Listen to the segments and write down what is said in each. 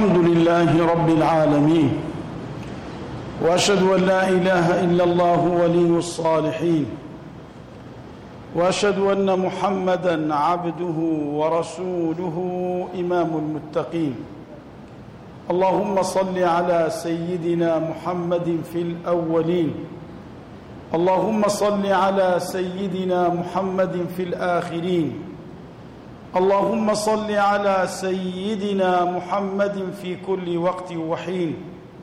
الحمد لله رب العالمين، وأشهد أن لا إله إلا الله ولي الصالحين، وأشهد أن محمدًا عبده ورسوله إمام المتقين. اللهم صل على سيدنا محمد في الأولين، اللهم صل على سيدنا محمد في الآخرين، اللهم صل على سيدنا محمد في كل وقت وحين،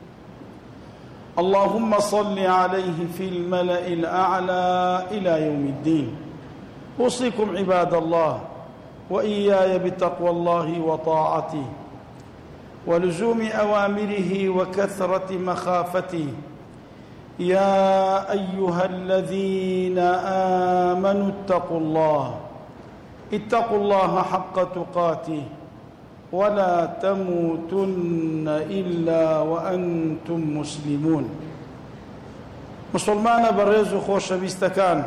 اللهم صل عليه في الملأ الأعلى إلى يوم الدين. أوصيكم عباد الله وإياي بتقوى الله وطاعته ولزوم أوامره وكثرة مخافته. يا أيها الذين آمنوا اتقوا الله حق تقاته ولا تموتن إلا وأنتم مسلمون. مسلمان بريز خوش بيستكان،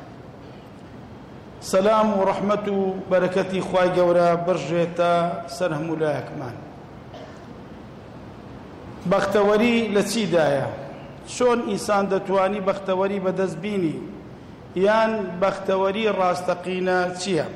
سلام ورحمة بركة خواي جورا برجيتا سرهم لا يكمان. بختوري لتسيدايا شون إنسان دتواني بختوري بدزبيني يان بختوري راستقينا تشيا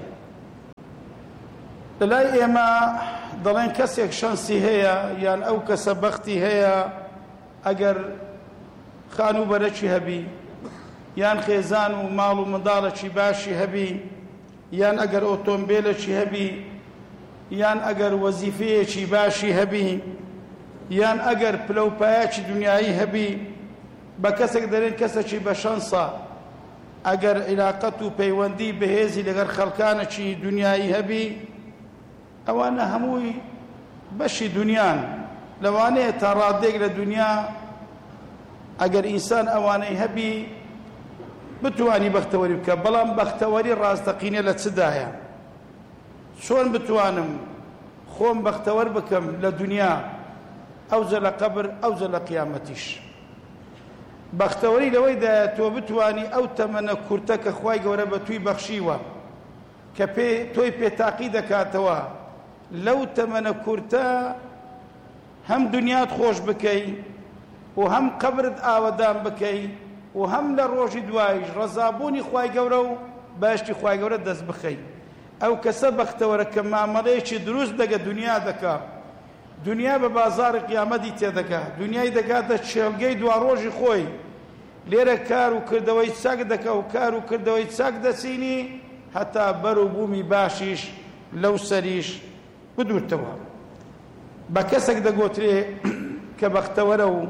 للاي إما دلين كسيك شانسي هيا يان أو كسبختي هيا أجر خانو برشي هبي يان خيزان ومال ومدارشي باشي هبي يان أجر أوتومبيلشي هبي يان أجر وظيفيشي باشي هبي يان أجر بلوباياتشي دنياي هبي بكسك دلين كسشي بشانسا أجر علاقته بيوندي بهيزي لغير خلقانشي دنياي هبي أوانا هموي بشي دنيان لواني ترادق لدنيا أجر إنسان أواني هبي بتواني بختوري بك بلان بختوري رازدقيني لتسدايا شون بتوانم خوم بختور بكم لدنيا أوزل قبر أوزل قيامتش بختوري لويدا تو بتواني أو تمنى كرتك خواي قوربا توي بخشيوا كبي توي بتعقيدك أتوا لو تمنى كرتا هم دنيا خوش بكي وهم قبرت آودان بكي وهم لروج دوايج رزابوني خواي قورو باشتي خواي قورو دز بخي أو كسب اختورك ما مليش دروس دقا دنيا دكا دنيا ببازار قيامتي تدكا دنيا دكا تشلقي دواروجي خوي ليرا كارو كردوي تساق دكا وكارو كردوي تساق دسيني حتى برو بومي باشيش لو سريش بدور توا بكسك دقوتري كبختورو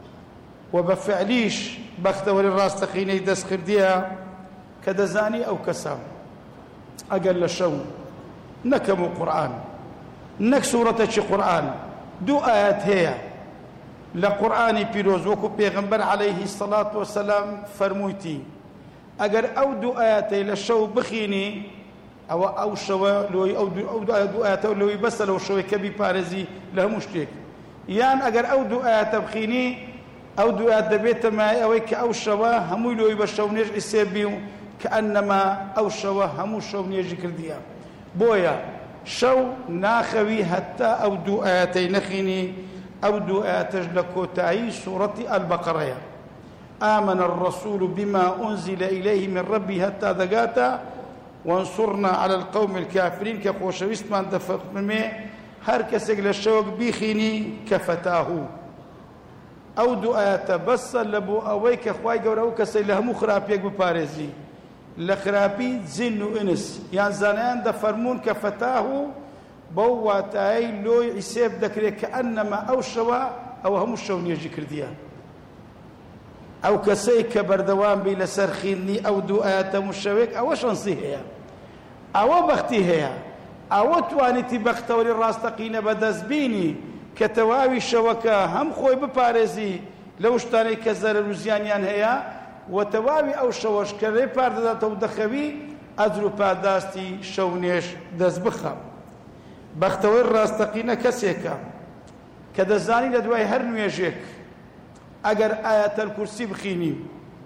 وبفعليش بختور الراس تخيني دس خرديها كدزاني أو كسام أقل شو نكمو قرآن نك سورة شي قرآن دو آيات هي لقرآن بيروز وكو بيغمبر عليه الصلاة والسلام فرمويتي أجر أو دو آياتي للشو بخيني أو شوا لوي أو دو آيات لوي بس لو شوي كبي بارزي له مشتك يان أجر أو دو آيات بخيني أو دو آيات دبيت معي أويك أو شوا همو لوي بشونيج إسيبيو كأنما أو شوا همو شونيج كرديا بويا شو ناخوي حتى أو دو آياتي نخيني أو دو آياتج لكوتاي سورة البقرة. آمن الرسول بما أنزل إليه من ربي حتى ذقاتا وانصرنا على القوم الكافرين كخوشويست من دفق ممي هركسك للشوق بيخيني كفتاه أو دو آيات بس لبو أويك أخواي قورو كسي لهمو خرابيك بباريزي لخرابي زن وإنس يعني زنان دفرمون كفتاه بواتاي لوي عسيب ذكري كأنما أو شوا أو هم الشون يجي كرديان أو كسي كبردوان بلا سرخيني أو دؤات مشويك أو شنصيها أو بختيها أو توانيتي بختوري الراس تقين بدزبيني كتواوي شوكا هم خوي ببارزي لو اشتاني كزر الوزيانيان هيا وتواوي أو شوش كري باردات أو دخوي أدرو باداستي شونيش دزبخم بختوري الراس تقين كسيكا كدزاني لدواي هرنو يجيك اگر آيات الكرسي بخيني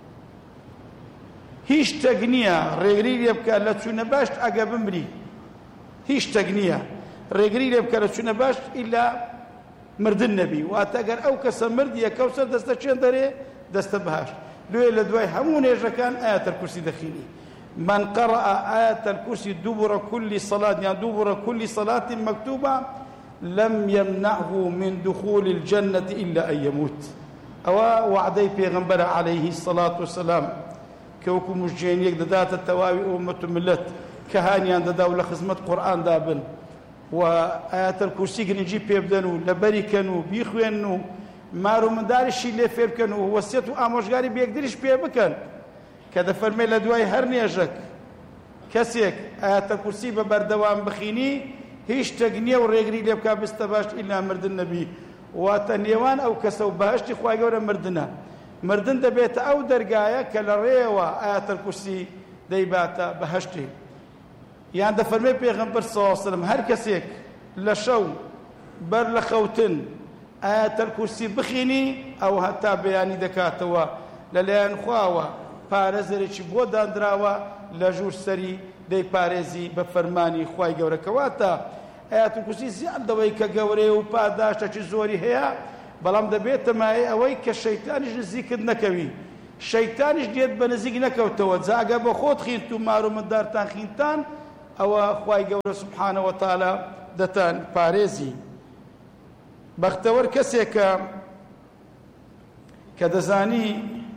هیچ تقنية ريغري يبكى لتشون باش أقا بمري هیچ تقنية ريغري يبكى لتشون باش إلا مردن نەبی واتە ئەگەر ئەو کەسە مردیە کەوسەر دەستە چێن دەرێ دەستە بەهاشت لێ لە دوای هەموو نێژەکان ئاية الكرسي دەخینی من قرأ آية الكرسي دبر كل صلاة يعني دبر كل صلاة مكتوبة لم يمنعه من دخول الجنة إلا أن يموت أو وعدي پیغمبر عليه الصلاة والسلام كوكو مجين يقددات التواوي أمة ملت كهانيان دداو لخزمة قرآن دابن وآيات الكرسي نجي بيبدنو لبريكنو بيخوينو مارو مدارشي اللي فيبكنو وسيتو آموشغاري بيقدرش بيبكن كذا فرمي لدواي هر نيجك كسيك آيات الكرسي ببردوان بخيني هیچ تەگنیە و ڕێگری لێ بکا بستە باش ئیلا مردن نەبی واتە نێوان ئەو کەسە و بەهەشتی خوای گەورە مردنە مردن دەبێتە ئەو دەرگایە کە لە ڕێوە ئاية الكرسي دەیباتە بەهەشتی یان دەفەرمێ پێغەمبەر صلی الله علیه وسلم هەر کەسێک لە شەو بەر لە خەوتن ئاية الكرسي بخینی ئەو هەتا بەیانی دەکاتەوە لەلایەن خواوە پارێزەرێکی بۆ دانراوە لە ژوور سەری دەی پارێزی بە فەرمانی خوای گەورە کەواتە ئاية الكرسي زیاد دەوەی کە گەورەیە و پاداشتێکی زۆری هەیە بەڵام دەبێتە مایە ئەوەی کە شەیتانیش نزیکت نەکەوی شەیتانیش دێت بە نزیک نەکەوتەوە جاگە بە خۆت خینت و مار و مندارتان خینتان ئەوە خوای گەورە سوبحانە وتعالە دەتان پارێزی بەختەوەر کەسێکە کە دەزانی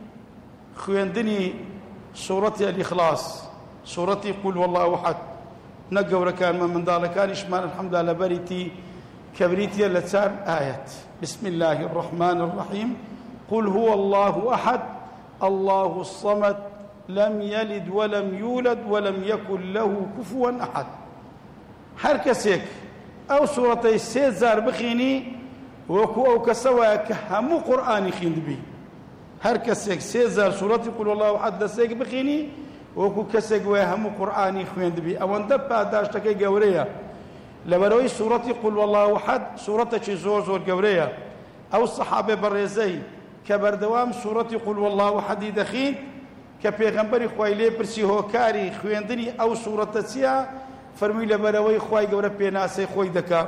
خوێندنی سوورەتی الإخلاص سوورەتی قل والله أحد نەگەورەکانمە منداڵەکانیشمان الحەمدولله لەبەریتی کەبریتیە لە 4 آية بسم الله الرحمن الرحيم قل هو الله أحد الله الصمد لم يلد ولم يولد ولم يكن له كفوا أحد هەر کەسێک ئەو سوورەتەی 3000 بخینی وەکو ئەو کەسەوەیە کە هەموو قورئانی خوێندبی هەر کەسێک 3000 سوورەتی قل والله أحد دەستێک بخینی وەکو کەسێک وایە هەموو قورئانی خوێندبی ئەوەندە پاداشتەکەی گەورەیە لەبەرەوەی سوورەتی قل والله أحد سوورەتێکی زۆر زۆر گەورەیە ئەو سەحابە بەڕێزەی کە بەردەوام سوورەتی قل والله أحدی دەخین کە پێغەمبەری خوای لێ پرسی هۆکاری خوێندنی ئەو سوورەتە چییە فەرمووی لەبەرەوەی خوای گەورە پێناسەی خۆی دەکا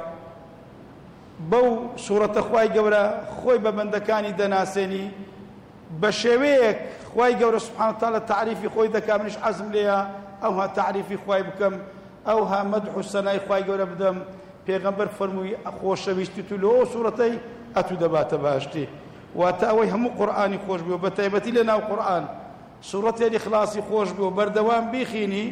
بەو سوورەتە خوای گەورە خۆی بە بەندەکانی دەناسێنی بە شێوەیەک خوای گەورە سبحانه وتعالى تعریفی خۆی دەکا منیش عەزم لێیە ئەوها تعریفی خوای بکەم ئەوها مەدح و سەنای خوای گەورە بدەم پێغەمبەر فەرمووی خۆشەویستی تو لەوە سوورەتەی ئەتوو دەباتە باشتێ واتە ئەوەی هەموو قورئانی خۆش بێ و بە تایبەتی لە ناو قورئان سوورەتی الإخلاصی خۆش بێ و بەردەوام بیخینی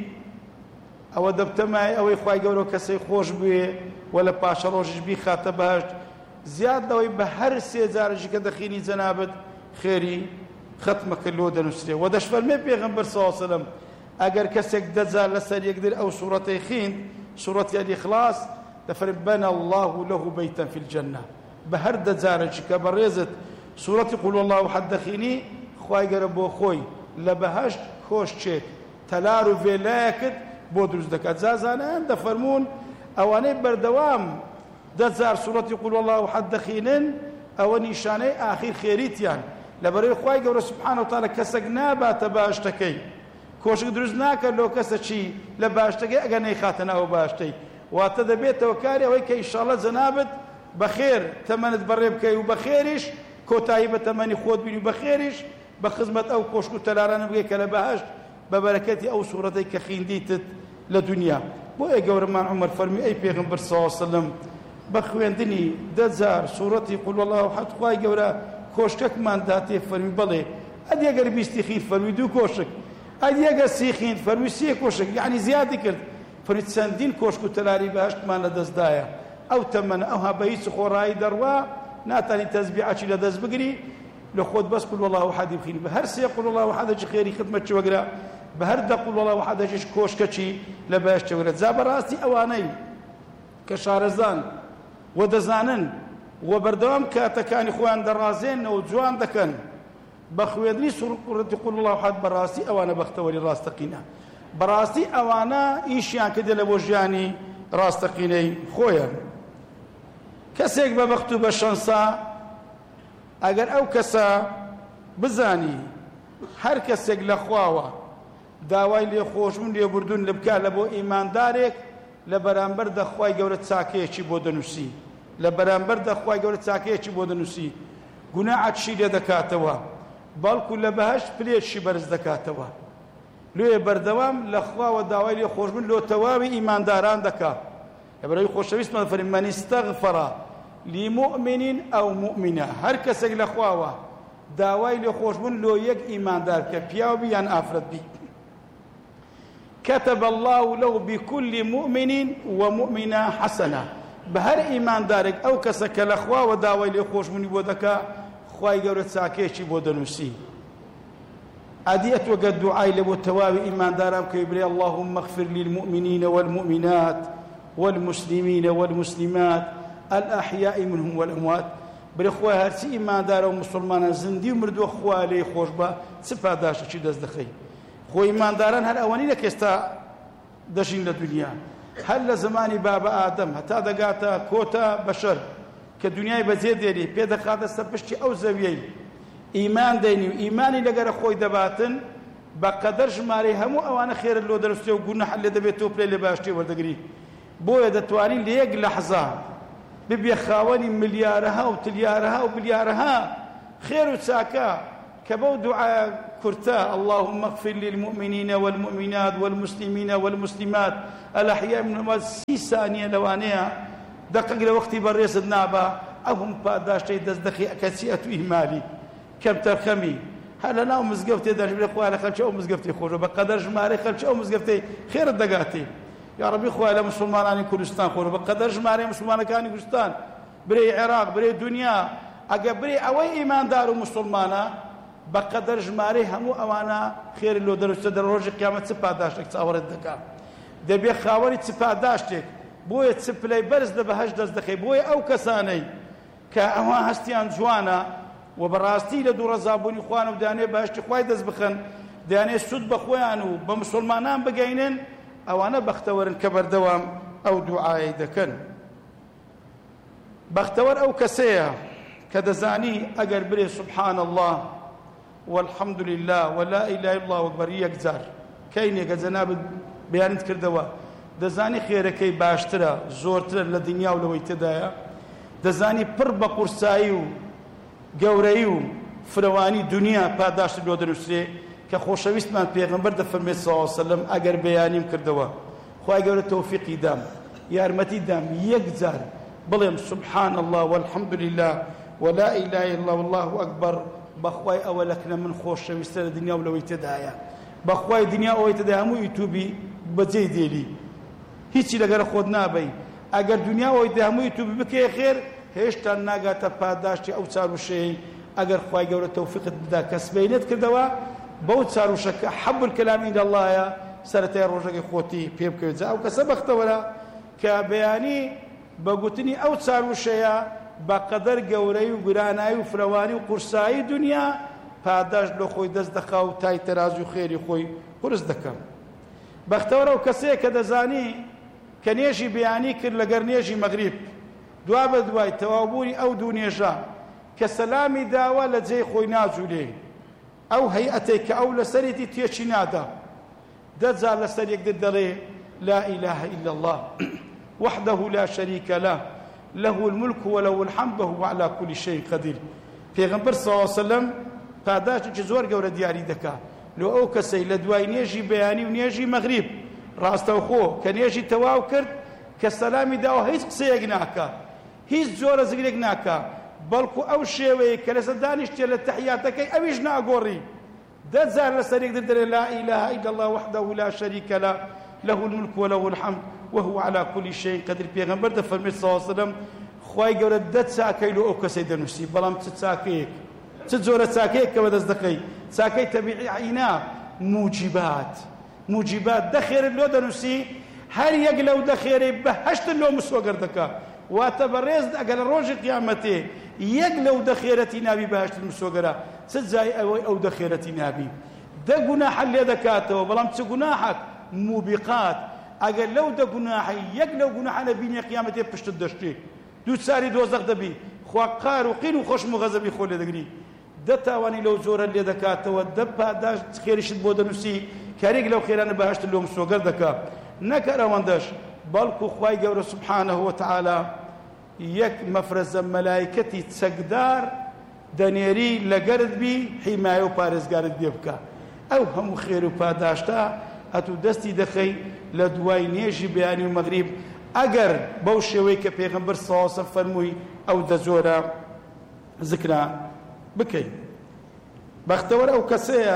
ئەوە دەبتەمای ئەوەی خوای گەورە کەسەی خۆش بێ و لە پاشە ڕۆژش بیخاتە باشت زیاد دەوەی بە هەر 3000 کە دەخینی جەنابەت خێری ختمەکە لۆ دەنووسرێ و دەشفەرمێ پێغەمبەر صلی الله علیه وسلم ئەگەر کەسێک 10 لەسەر یەکدر ئەو سوورەتەی خوێند سوورەتی الإخلاص دەفەرمێ بەنە الله له بەیتەن فی الجەنە بە هەر 10 کە بەڕێزت سوورەتی قل والله أحد دەخینی خوای گەورە بۆ خۆی لە بەهەشت کۆشتێک تەلار و vێلایەکت بۆ دروست دەکات زازانیان دەفەرموون ئەوانەی بەردەوام 10 سوورەتی قل والله أحد دەخینن ئەوە نیشانەی ئاخیر خێریتیان لەبەرەوەی خوای گەورە سبحانه وتعالى کەسێک ناباتە باشتەکەی کۆشک دروست ناکات لەو کەسە چی لە باشتەکەی ئەگەر نەیخاتە ناو باشتەی واتە دەبێتەوە کاری ئەوەی کە ئینشاءڵڵە جەنابەت بەخێر تەمەنت بەڕێ بکەی و بەخێریش کۆتایی بە تەمەنی خۆت بینی و بەخێریش بە خزمەت ئەو کۆشک و تەلارانە بگەی کە لە بەهەشت بە بەرەکەتی ئەو سوورەتەی کە خوێندیتت لە دنیا بۆیە گەورەمان عومەر فەرمی ئەی پێغەمبەر صلی الله علیه وسلم بە خوێندنی 10 سوورەتی قل والله أحد خوای گەورە کۆشکێکمان داتێ فەرمی بەڵێ ئەدی ئەگەر 20 خین فەرمی 2 کۆشک ئەدی ئەگەر 30 خین فەرمی 3 کۆشک یعنی زیادی کرد فەرمی چەندین کۆشک و تەلاری بەهەشتمان لەدەستدایە ئەو تەمەنە ئەوها بە هیچ خۆڕایی دەڕوا ناتانی تەسبیحەکی لەدەست بگری لە خۆت بەس قل والله أحد بخینی بە هەر 3 قل والله أحد خێری خدمەتچی وەگرە بە هەر 10 قل والله أحد کۆشکەچی لە بەهەشت وەگرە جا بەڕاستی ئەوانەی کە شارەزان و دەزانن و بەردەوام کاتەکانی خۆیان دەڕازێنەوە جوان دەکەن بە خوێندنی سوورەتی قل والله أحد بەڕاستی ئەوانە بەختەوەری ڕاستەقینە بەڕاستی ئەوانە ئیشیان کردە لە بۆ ژیانی ڕاستەقینەی خۆیان کەسێک بە بەخت و بە شەنسا ئەگەر ئەو کەسە بزانی هەر کەسێک لە خواوە داوای لێخۆشبوون لێبوردون لە بکات لە بۆ ئیماندارێک لە بەرامبەر دەخوای گەورە چاکەیەکی بۆ دەنووسی لبرانبردا خوای گەورە چاکەیەکی بۆ دەنووسی گوناحەتشی لێ دەکاتەوە بەڵکو لە بەهەشت پلێشی بەرز دەکاتەوە لێ بەردەوام لە خواوە داوای لێ خۆشبوون لۆ تەواوی ئیمانداران دەکات لەبەرەوەی خۆشەویستمان فەرمی من استەغفەر لمؤمن ئەو مؤمنە هەر کەسێک لە خواوە داوای لێ خۆشبوون لۆ یەک ئیماندار کە پیاو بی یان ئافرەت بی كتب الله له بكل مؤمن ومؤمنة حسنة بهر إيمان دارك أو كسك الأخوة وداوي لخوش مني بودك خواي قولت ساكيشي بودنوسي أديت وقد دعاي لبو التواوي إيمان دارك كيبري اللهم اغفر للمؤمنين والمؤمنات والمسلمين والمسلمات الأحياء منهم والأموات برخوا هرسي إيمان دار ومسلمان زندي ومردو أخوة لي خوش با سفا داشت شي دز دخي خو إيمان داران هل أواني لك يستا دشين لدنيا هل لزماني بابا آدم حتى دقاتا كوتا بشر كدنياي بزيد ديني بيدا خاطر سبشتي أو زويي إيمان ديني وإيماني لقر خوي دباتن بقدر جماري همو أوانا خير اللو درستي وقلنا حل دبيتو بلي لباشتي وردقري بويا دتواني ليق لحظة ببيا خاواني مليارها وتليارها وبليارها خير وساكا كبو دعاء كرتا اللهم اغفر للمؤمنين والمؤمنات والمسلمين والمسلمات الأحياء من الأموات 6 ثانية لوانيها دقق لوقتي بريس النابة أهم باداشتي دزدخي أكاسية إهمالي كم ترخمي هل أنا ومزقفتي داش بالإخوة خلش أو مزقفتي خوش بقدر جماري خلش أو مزقفتي خير الدقاتي يا ربي إخوة لا مسلمان كردستان خوش بقدر جماري مسلمان كان كردستان بري عراق بري دنيا أقبري أوي إيمان دار مسلمانا بقدر جماري همو أوانا خير اللو درسته در روج قيامت سپا داشتك تصورت دكا دبي خاوري سپا داشتك بوية سپلي برز لبهج دزدخي بوية أو كساني كأوان هستيان جوانا وبراستي لدو رزابوني خوان وداني بهشتي خواي دز بخن داني سود بخوانو بمسلمانان بقينن أوانا بختورن كبر دوام أو دعاي دكن بختور أو كسيه كدزاني أقر بري سبحان الله والحمد لله ولا إله إلا الله أكبر يكزار كاين يكزناب بيانت كردوا دزاني خيركي باشترا زورترا لدنيا ولو يتدايا دزاني پر بقرسايو قوريو فرواني دنيا پاداشت لو درسي كخوشويست من پیغمبر دفرمي صلى الله عليه وسلم اگر بيانيم كردوا خواهي قول توفيقي دام يارمتي دام يكزار بلهم سبحان الله والحمد لله ولا إله إلا الله والله أكبر بخواي أولكنا من خوش شويستر الدنيا ولو يتدايا بخواي الدنيا أو يتدايا مو يتوبي بجي ديلي هيتي لقر خود نابي اگر دنيا أو يتدايا مو يتوبي بكي خير هشتا ناقاتا پاداشتي أو سارو شيء اگر خواي قول التوفيق دا كسبينت كردوا بو سارو شك حب الكلام عند الله يا سرتي روجك خوتي بيبك يزا أو كسبخت ولا كبياني بقوتني أو سارو شيء بقدر قوري وقراناي وفرواني وقرصاي دنيا پاداش لو خوي دز دخاو تاي ترازو خيري خوي قرص دكم بختورو كسي كدزاني كنيجي بياني كر لقرنيجي مغرب دواب دواي توابوني أو دونيجا كسلامي داوا لجي خوي نازو ليه أو هيئتك أو لسريتي تيشي نادا دزا لسريك ددري لا إله إلا الله وحده لا شريك له له الملك وله الحمد وهو على كل شيء قدير پیغمبر صلى الله عليه وسلم پاداش جزور گور دیاری دکا لو او کسی لدوای نیجی بیانی و نیجی مغرب راستو خو کنیجی تواو کرد کسلامی داو هیچ قصیق ناکا هیچ زور زگرگ ناکا بلکو او شیوه کلس دانشتی للتحیاتك اویش ناگوری داد زار لسریق در لا اله الا الله وحده لا شريك له له الملك وله الحمد وهو على كل شيء قدير پیغمبر ده فرمي صلى الله عليه وسلم خوای گور دد ساکای لو او کسی دنوسی بلام تساکیک تزور ساكيك كما تصدقي ساكي تبعي عينا موجبات دخير اللو دنسي هل يقلو دخيري بهشت اللو مسوقر دكا واتبريز اقل روج قيامتي يقلو دخيرتي نابي بهشت المسوقرة سجاي او دخيرتي نابي ده قناح اللي دكاته بلام تقناحك موبقات اقل لو ده قناحي يقلو قناح نبيني قيامتي بشت الدشتي دو ساري دوزق دبي خواقار وقين وخش مغزبي خولي دقري دتاواني لو زور اللي دكاته ودبا داش خيرش بودنسي كاريق لو خيران بهشت اللي مسوقر دكا نكر واندش بلكو خواي قول سبحانه وتعالى یەک مەفرەزە مەلایکەتی چەکدار دەنێری لەگەرت بی حیمایە و پارێزگارت بێ بکە. ئەو هەموو خێر و پاداشتە هەتوو دەستی دەخەی لە دوای نێژی بەیانی و مەغریب ئەگەر بەو شێوەی کە پێغەمبەر سەڵڵەڵاهو عەلەیهی وسەلەم فەرمووی ئەو دەزۆرە ذکرا بکەی. بەختەوەرە ئەو کەسەیە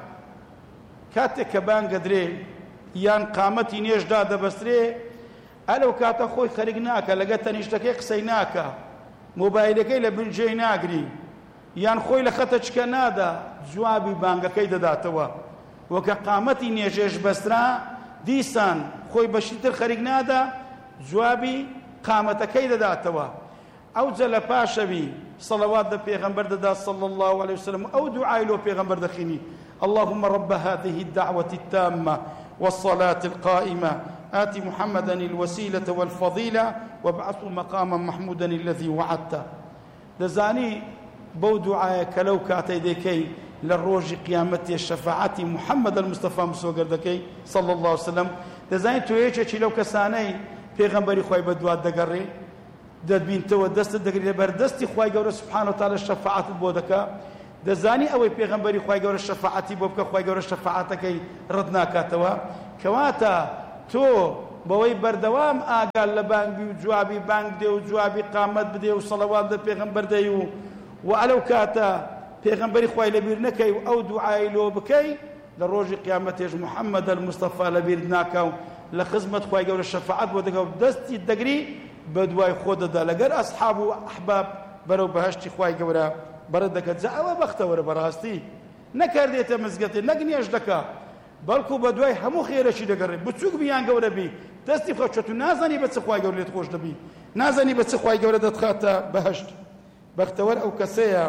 کاتێک کە بانگەدرێ یان قامەتی نێژدا دەبەسترێ ئەلەو کاتە خۆی خەریک ناکە لەگە تەنیشتەکەی قسەی ناکە، مۆبایلەکەی لە بنجێی ناگری یان خۆی لە خەتە چکە نادا، جوابی بانگەکەی دەداتەوە. وەکە قامەتی نێژێش بەسترا دیسان خۆی بەشی تر خەریک نادا، جوابی قامەتەکەی دەداتەوە. ئەو جە لە پاشەوی سەڵەوات لە پێغەمبەر دەدا صلی الله عليه وسلم، ئەو دوعای لۆ پێغەمبەر دەخینی: اللهم رب هذه الدعوة التامة والصلاة القائمة آت محمدا الوسيلة والفضيلة وابعثه مقاما محمودا الذي وعدته. دەزانی بەو دوعایە کە لەو کاتەی دەکەی لە ڕۆژی قیامەتی شەفاعەتی محەممەد المستەفا مسۆگەر دەکەی صلی الله عليه وسلم، دەزانی تۆ یەکێکی لەو کەسانەی پێغەمبەری خۆی بە دوات دەگەڕێ، دەبینتەوە دەستت دەگری لەبەر دەستی خوای گەورە سبحانه وتعالى شەفاعەتت بۆ دەکا. دەزانی ئەوەی پێغەمبەری خوای گەورە شەفاعەتی بۆ بکە، خوای گەورە شەفاعەتەکەی ڕەت ناکاتەوە. کەواتە تۆ بەوەی بەردەوام ئاگال لە بانگی و جوابی بانگ بدێ و جوابی قامەت بدێ و سەڵەوات لە پێغەمبەر دەی و ئەلەو کاتە پێغەمبەری خوای لەبیر نەکەی و ئەو دوعای لۆ بکەی، لە ڕۆژی قیامەتێش محەممەد المستەفا لەبیر ناکە و لە خزمەت خوای گەورە شەفاعەت بۆ دەکە و دەستی دەگری بە دوای خۆ دەدا لەگەر ئەسحاب و ئەحباب بەرەو بەهەشتی خوای گەورە بەرە دەکەت. جا ئەوە بەختەوەرە بەڕاستی نەکاردێتە مزگەتێ نەک نێژ دەکا، بەڵکو بە دوای هەموو خێرەشی دەگەڕێت، بچووک بیان گەورە بی دەستی خۆچەت و نازانی بە چ خوای گەورە لێت خۆش دەبی، نازانی بە چ خوای گەورە دەتخاتە بەهەشت. بەختەوەر ئەو کەسەیە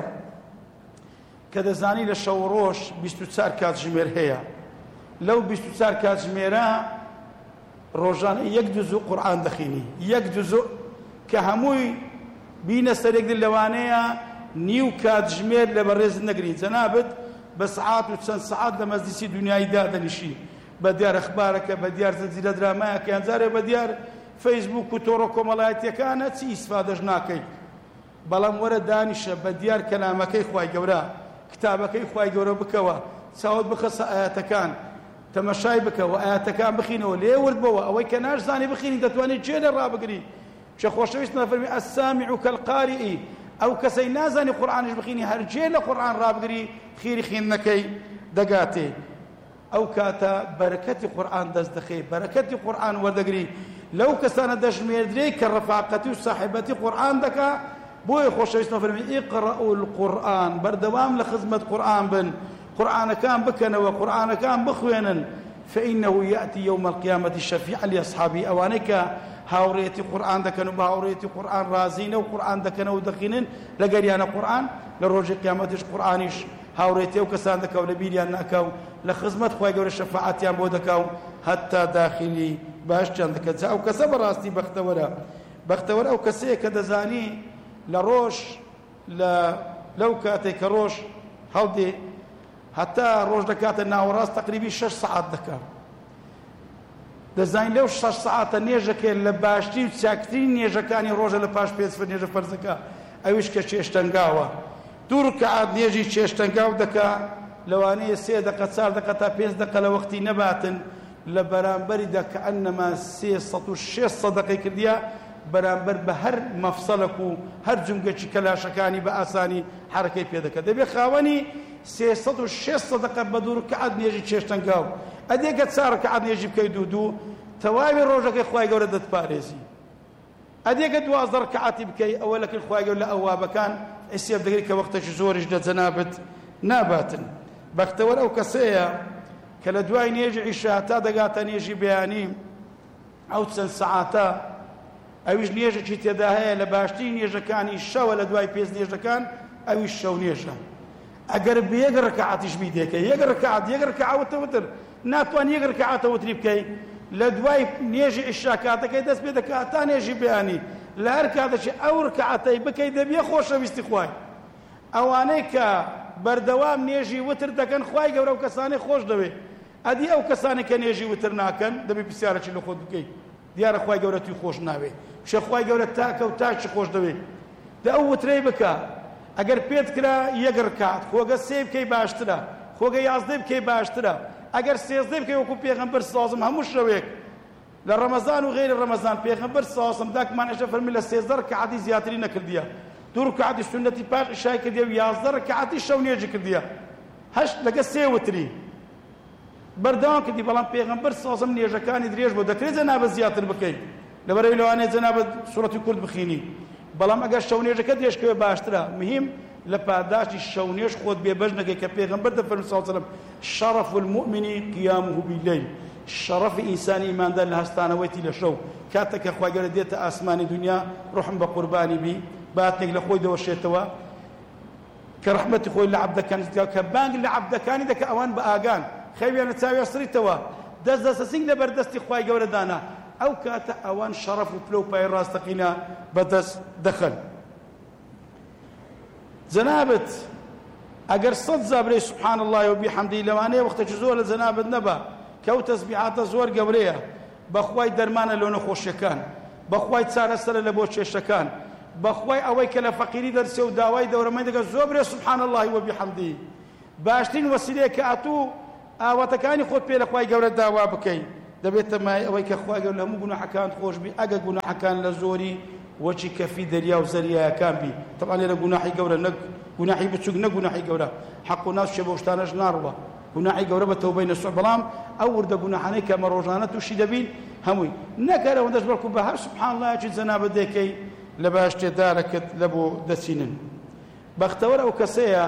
کە دەزانی لە شەو ڕۆژ 24 کاتژمێر هەیە، لەو 24 کاتژمێرە ڕۆژانە یەک جوزء قورئان دەخوێنی، یەک جوزء کە هەمووی بینە سەرێک لەوانەیە نیو کاتژمێر لە بەڕێز نەگری، جەنابەت بە سعات و چەند سعات لە مەجلیسی دنیایدا دەنیشی، بە دیار ئەخبارەکە، بە دیار زەنجیرە درامایەکە، یان جارێ بە دیار فەیسبووک و تۆڕە کۆمەڵایەتیەکانە چی ئیسفادەش ناکەی، بەڵام وەرە دانیشە بە دیار کەلامەکەی خوای گەورە، کتابەکەی خوای گەورە بکەوە، چاوت بخەسە ئاەتەکان، تەمەشای بکەوە، ئاەتەکان بخینەوە، لێ وردبەوە، ئەوەی کە ناشزانی بخینی دەتوانێت جێ لە ڕابگری. چە خۆشەویستمە فەرمی السامع كالقارئ، ئەو کەسەی نازانی قورئانش بخینی هەرجێ لە قورئان ڕابگری خیری خوێندنەکەی دەگاتێ. ئەو کاتە بەرەکەتی قورئان دەست دەخێ، بەرەکەتی قورئان وەردەگری. لەو کەسانە دەژمێردرێ کە ڕەفاقەتی و ساحبەتی قورئان دەکا. بۆیە خۆشەویستمە فەرمی ئیقرەئوا القورئان، بەردەوام لە خزمەت قورئان بن، قورئانەکان بکەنەوە، قورئانەکان بخوێنن. فإنه يأتي يوم القيامة شفيعا لأصحابه، ئەوانەی کە هاوڕێتی قورئان دەکەن و بە هاوڕێتی قورئان رازینە و قورئان دەکەنە و دەخینن لە گەریانە قورئان، لە ڕۆژی قیامەتیش قورئانیش هاوڕێتی ئەو کەسان دەکا و لە بیریان ناکا و لە خزمەت خوای گەورە شەفاعەتیان بۆ دەکا و هەتا داخلی باشتیان دەکات. جا ئەو کەسە بەڕاستی بەختەوەرە. بەختەوەرە ئەو کەسەیە کە دەزانی لە ڕۆژ لەو کاتێک کە ڕۆژ هەڵدێ هەتا ڕۆژ دەکاتە ناوەڕاست تەقریبی 6 سەعات دەکات. دەزانین لەو 6 سەعاتە نێژەکە لە باشترین و چاکترین نێژەکانی ڕۆژە لە پاش پێنج نێژە فەرزەکە، ئەویش کە چێشتەنگاوە. 2 ڕکعات نێژی چێشتەنگاو دەکا، لەوانەیە 3 دقە 4 دقە تا 5 دقە لە وەختی نەباتن، لە بەرامبەریدا کە ئەنەما 360 سەدەقەی کردیا بەرامبەر بە هەر مەفسەلەک و هەر جونگەکی کەلاشەکانی بە ئاسانی حرەکەی پێ دەکات. دەبێت خاوەنی 360 سەدەقە بە 2 ڕکعات نێژی چێشتەنگاو. ئەدێگە 4 ڕکعات نێژی بکەی دوو تەواوی ڕۆژەکەی خوای گەورە دەتپارێزی. ئەدێگە 12 ڕکعاتی بکەی، ئەوە لەکن خوای گەورە لە ئەوابەکان ئیسێب دەگری کە وەختێکی زۆریش دەجەنابێت ناباتن. بەختەوەرە ئەو کەسەیە کە لە دوای نێژی عیشا تا دەگاتە نێژی بەیانی، ئەو چەند سەعاتە ئەویش نێژێکی تێدا هەیە لە باشترین نێژەکانی شەوە، لە دوای پێنج نێژەکان ئەویش شەو نێژە. ئەگەر بە 1 ڕکعاتیش بیدێکە، 1 ڕکعات 1 ڕکعات وتر ناتوان 1 ڕکعاتە وتری بکەی، لە دوای نێژی عیشا کاتەکەی دەست پێ دەکات تا نێژی بەیانی، لە هەر کاتێکی ئەو ڕکعاتەی بکەی دەبێ خۆشەویستی خوای. ئەوانەی کە بەردەوام نێژی وتر دەکەن خوای گەورە و کەسانەی خۆش دەوێ. ئەدی ئەو کەسانی کە نێژی وتر ناکەن دەبێ پرسیارێکی لە خۆت بکەیت، دیارە خوای گەورە توی خۆش ناوێ شە خوای گەورە تاکە و تاچی خۆش دەوێ دە ئەو وترەی بکە ئەگەر پێت کرا یەک ڕکات خۆگە سێ بکەی باشترە خۆگە یازدەی بکەی باشترە ئەگەر سێزدەی بکەی وەکو پێغەمبەر سازم هەموو شەوێک لە ڕەمەزان و غەیری ڕەمەزان پێغەمبەر سازم داکمان ئەشە فەرمی لە 13 ڕکعاتی زیاتری نەکردیە 2 ڕکعاتی سونەتی پاش ئیشای کردیە و 11 ڕکعاتی شەو نوێژی کردیە 8 لەگە سێ وتری بەردەوام کردی بەڵام پێغەمبەر سازم نوێژەکانی درێژ بۆ دەکرێت جەنابەت زیاتر بکەیت لەبەرەوەی لەوانەیە جەنابەت سوورەتی کورد بخوێنی بەڵام ئەگەر شەو نوێژەکە درێژکەوێ باشترە مهم لە پاداشتی شەو نوێژ خۆت بێبەش نەکەی کە پێغەمبەر دەفەرمێ صلی الله علیه وسلم شەرەف المؤمن قیامه باللیل شەرەفی ئینسانی ئیماندار لە هەستانەوەیەتی لە شەو کاتێکە خوای گەورە دێتە ئاسمانی دنیا ڕوحم بە قوربانی بی باتێک لە خۆی دەوەشێتەوە کە ڕەحمەتی خۆی لە عەبدەکانی کە بانگ لە عەبدەکانی دەکە ئەوان بە ئاگان خەویانە چاوی سریتەوە دەست دەسەسینگ لە بەردەستی خوای گەورە دانا ئەو کاتە ئەوان شەرەف و پلە و پای ڕاستەقینە بەدەست دەخەن جەنابەت ئەگەر 100 زابرەی سوبحان الله وبحەمدی لەوانەیە وەختێکی زۆر لە جەنابەت نەبا کەو تەسبیحاتە زۆر گەورەیە بەخوای دەرمانە لەو نەخۆشیەکان بەخوای چارەسەرە لە بۆ کێشەکان بەخوای ئەوەی کە لە فەقیری دەرسێ و داوای دەورەمەی دەکە زۆر برێ سوبحان الله وبحەمدی باشترین وەسیلەیە کە ئاتوو ئاواتەکانی خۆت پێ لە خوای گەورە داوا بکەی دەبێتە مای ئەوەی کە خوای گەورە هەموو گوناحەکان خۆش بی ئەگە گوناحەکان لە زۆری وەچی کەفی دەریا و زەریایەکان بی طبعا لێرە گوناحی گەورە نەک گوناحی بچووک نە گوناحی گەورە حەق و ناس شێ بە شتانەش ناڕوە گوناحی گەورە بە تەوبەی نەسوح بەڵام ئەو وردە گوناحانەی کە ئەمە ڕۆژانە تووشی دەبین هەمووی نەکەرە ئەوەندەش بەڵکو بە هەر سوبحان اللهیەکی جەنابەت دەکەی لە باش تێدارەکەت لە بۆ دەچینن بەختەوەر ئەو کەسەیە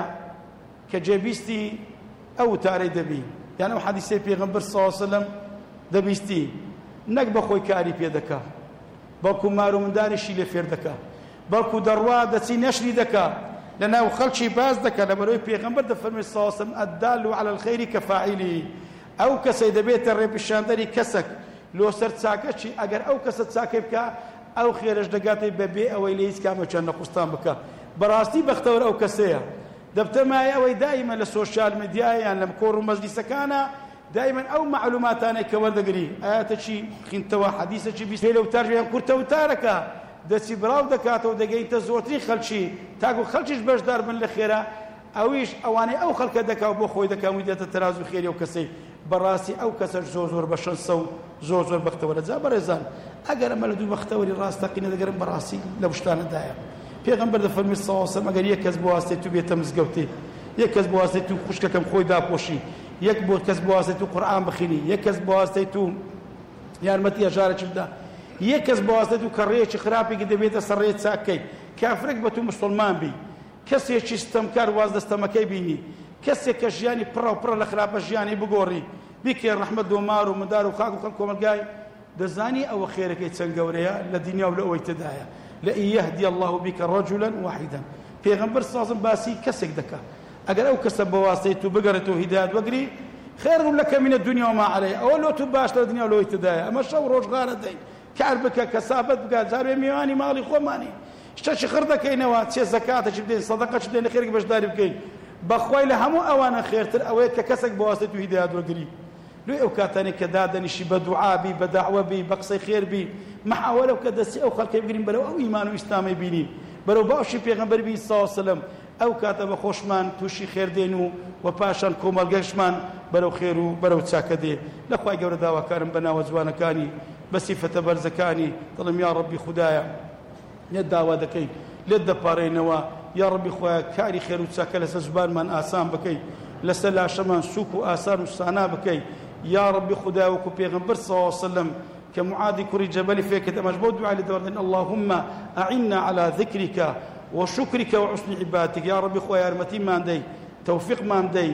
کە جێبیستی ئەو وتارەی دەبی یان ئەو حەدیسەی پێغەمبەر صلی الله علیه وسلم دەبیستی نەک بەخۆی کاری پێ دەکا بەڵکو مار و منداریشی لێ فێر دەکا بەڵکو دەڕوا دەچی نەشری دەکا لەناو خەڵکی باز دەکا لەبەرەوەی پێغەمبەر دەفەرمێ صلی الله علیه وسلم الدال على الخير كفاعله ئەو کەسەی دەبێتە ڕێپیشاندەری کەسێک لۆسەر چاکەچی ئەگەر ئەو کەسە چاکەی بکە ئەو خێرش دەگاتەی بەبێ ئەوەی لە هیچ کامێکیان نەخوستان بکە بەڕاستی بەختەوەر ئەو کەسەیە دەبتەمایە ئەوەی دائیمە لە سۆشیال میدیایان لەم کۆڕ و مەجلیسەکانە دائما ئەو معلوماتانەی کە وەردەگری ئاەتەکی خینتەوە حەدیسەکی بیست پێ لەو تارجیان کورتەوە تارەکە دەچی بڕاو دەکاتەوە دەگەیتە زۆرترین خەڵکی تاکو خەڵکیش بەشدار بن لە خێرا ئەویش ئەوانەی ئەو خەڵکە دەکا بۆ خۆی دەکا و دێتە تەراز و خێری ئەو کەسەی بەڕاستی ئەو کەسەش زۆر بە شەنسە و زۆر بەختەوەرە جا بەڕێزان ئەگەر ئەمە لە دوو بەختەوەری ڕاستەقینە دەگەرم بەڕاستی لەو شتانەدایە پێغەمبەر دەفەرمی صلی الله علیه وسلم ئەگەر یەک کەس بۆ واستێت و بێتە مزگەوتێ یەک کەس بۆ واستێت و خوشکەکەم خۆی داپۆشی یەک بۆ کەس بۆ واستێت و قورئان بخوێنی یەک کەس بۆ واستێت و یارمەتی هەژارێکی بدا یەک کەس بۆ واستێت و کەڕەیەکی خراپێکی دەبێتە سەر ڕێی چاکەی کافرێک بە تو مسلمان بی کەسێکی ستەمکار واز دەستەمەکەی بینی کەسێک کە ژیانی پڕە لە خراپە ژیانی بگۆڕی بیکێ ڕەحمەت و مار و مندار و خاک و خەڵک کۆمەلگای دەزانی ئەوە خێرەکەی چەند گەورەیە لە دنیا و لە ئەوەی تدایە لئن يهدي الله بك رجلا واحدا پێغەمبەر سازم باسی کەسێک دەکات ئەگەر ئەو کەسە بە واسطەی تو بگەڕێتەوە هیدایەت وەگری خير لك من الدنيا وما عليه ئەوە لۆ تو باشتر دنیا و لەوەی تدایە ئەمە شەو ڕۆژگارە دەین کار بکە کەسابەت بکات جارێ میوانی ماڵی خۆمانی شتێکی خڕ دەکەینەوە چێ زەکاتێکی بدەین سەدەقەی بدەین خێرێک بەشداری بکەین بەخوای لە هەموو ئەوانە خێرتر ئەوەیە کە کەسێک بە واسطەی تو هیدایەت وەگری لێ ئەو کاتانێک کە دادەنیشی بە دوعابی بە داعوە بی بە قسەی خێر بی محاولە کە دەستی ئەو خەڵکەی بگرین بەرەو ئەو ئیمان و ئیسلامی بینین بەرەو باشی پێغەمبەر بی صلی الله علیه وسلم ئەو کاتە بە خۆشمان تووشی خێر دێن و پاشان کۆمەڵگەشمان بەرەو خێر و بەرەو چاکە دێ لە خوای گەورە داواکارم بە ناوە جوانەکانی بە سیفەتە بەرزەکانی دڵم یا ڕەبی خودایە لێت داوا دەکەی لێت دەپارێنەوە یا ڕەبی خۆیان کاری خێر و چاکە لەسەر زبانمان ئاسان بکەی لەسەر لاشەمان سووک و ئاسان و سانا بکەی یا ڕەبی خودای وەکو پێغەمبەر صلی الله علیه وسلم كمعاذ كري جبل فيك مجبود دعاء لدورنا اللهم أعنا على ذكرك وشكرك وحسن عبادتك يا ربي خويا ارمتي ما عندي توفيق ما عندي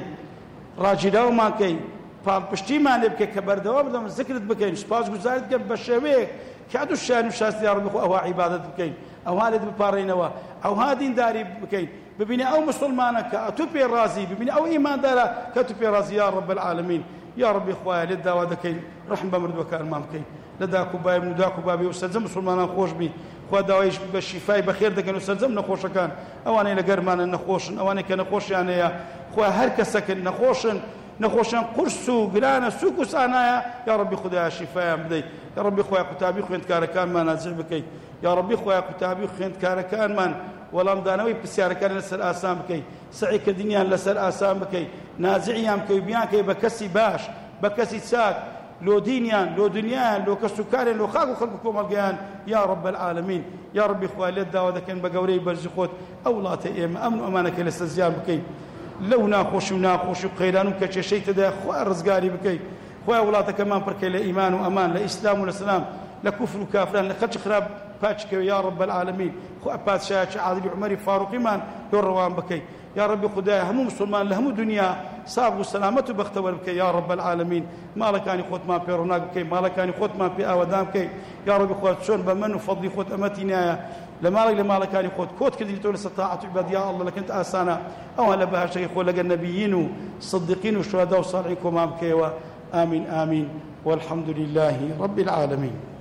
راجلاو ما كاين پشتی ما نبکه که بردوام بدم ذکرت بکەین سپاس گوزاریت بکەین بە شێوەیەک کە دوو شان و شاست یا ربی خۆ ئەوە عیبادەت بکەین ئەوها لێت بپارڕێنەوە ئەوها دینداری بکەین ببینی ئەو مسلمانە کە تو پێ ڕازی ببینی ئەو ئیماندارە کە تو پێ ڕازی یا رب العالمین یا ربی خۆیان لێت داوا دەکەین ڕەحم بە مردووەکانمان بکەین لە داک و بایم و داک و بابی و سەرجەم مسلمانان خۆش بی خوا داوایش بە شیفای بەخێر دەکەن و سەرجەم نەخۆشەکان ئەوانەی لە گەرمانە نەخۆشن ئەوانەی کە نەخۆشیان هەیە خوا هەر کەسەکە نەخۆشن نخوشان قرس و گرانە سوک و سانایە یا ربی خدای شفایان بدەیت یا ربی خۆی قوتابی خوێندکارەکانمان نازل بکەیت یا ربی خۆی قوتابی خوێندکارەکانمان وەڵامدانەوەی پرسیارەکان لەسەر ئاسان بکەیت سعیکردنیان لەسەر ئاسان بکەیت نازعیان بکەی بیانکەی بە کەسی باش بە کەسی چاک لۆ دینیان لۆ دنیایان لۆ کەس و کارێن لۆ خاک و خەڵک و کۆمەڵگەیان یا رب العالمین یا ربی خوا لێت داوا دەکەن بە گەورەی بەرزی خۆت ئەو وڵاتە ئێمە ئەمن و ئەمانەکە لەسەر زیان بکەیت لەو ناخۆش و قەیران و کە کێشەی تێدایە خوا ڕزگاری بکەیت خۆی وڵاتەکەمان پڕکەی لە ئیمان و ئەمان لە ئیسلام و لە سلام لە کوفر و کافران لە خەڵکی خراپ پاچکەوە یا رب العالمین خۆ پادشایەکی عادلی عومەری فاروقیمان لۆ ڕەوان بکەیت یا ربی خدای هەموو مسلمان لە هەموو دنیا ساغ و سەلامەت و بەختەوەر بکەی یا رب العالمین ماڵەکانی خۆتمان پێ ڕووناک بکەی ماڵەکانی خۆتمان پێ ئاوەدان بکەی یا ربی خۆت چۆن بە من و فەضلی خۆت ئەمەتی نایە لە ماڵێک لە ماڵەکانی خۆت کۆت کردیتەوە لەسەر تاعەت و عیبادەت یا ئەڵڵا لەکەنت ئاسانە ئەوان لە بەهەشتێکی خۆ لەگەڵ نەبیین و صدیقین و شوهەدا و صالحین کۆمان بکەیەوە آمین آمین والحمد لله رب العالمين